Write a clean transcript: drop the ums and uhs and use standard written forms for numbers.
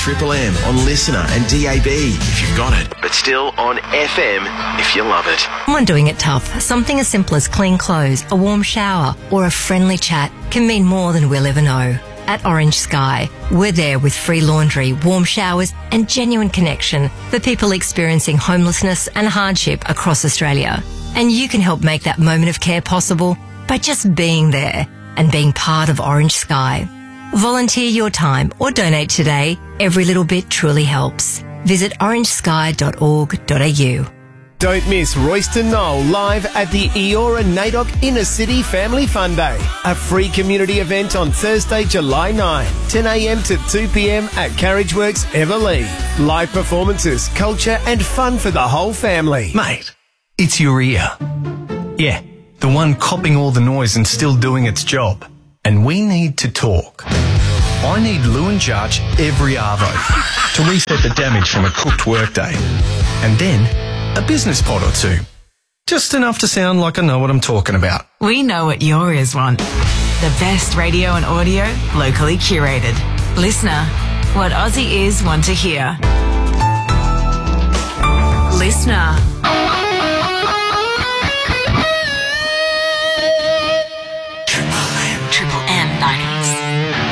Triple M on Listener and DAB if you've got it, but still on FM if you love it. Someone doing it tough, something as simple as clean clothes, a warm shower, or a friendly chat can mean more than we'll ever know. At Orange Sky, we're there with free laundry, warm showers, and genuine connection for people experiencing homelessness and hardship across Australia. And you can help make that moment of care possible by just being there and being part of Orange Sky. Volunteer your time or donate today. Every little bit truly helps. Visit orangesky.org.au. Don't miss Royston Knoll live at the Eora NAIDOC Inner City Family Fun Day, a free community event on Thursday, July 9, 10 a.m. to 2 p.m. at Carriageworks Everleigh. Live performances, culture and fun for the whole family. Mate, it's your ear. Yeah, the one copping all the noise and still doing its job. And we need to talk. I need Lewin Jarch every arvo to reset the damage from a cooked workday. And then a business pod or two. Just enough to sound like I know what I'm talking about. We know what your ears want. The best radio and audio, locally curated. Listener, what Aussie ears want to hear. Listener.